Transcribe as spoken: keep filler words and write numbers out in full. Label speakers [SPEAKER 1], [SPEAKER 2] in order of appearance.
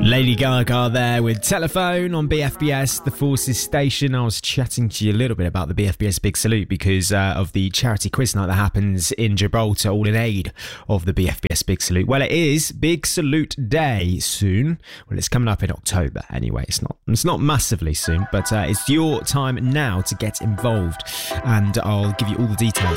[SPEAKER 1] Lady Gaga there with Telephone on B F B S, the Forces station. I was chatting to you a little bit about the B F B S Big Salute because uh, of the charity quiz night that happens in Gibraltar, all in aid of the B F B S Big Salute. Well, it is Big Salute Day soon. Well, it's coming up in October anyway. It's not it's not massively soon, but uh, it's your time now to get involved, and I'll give you all the details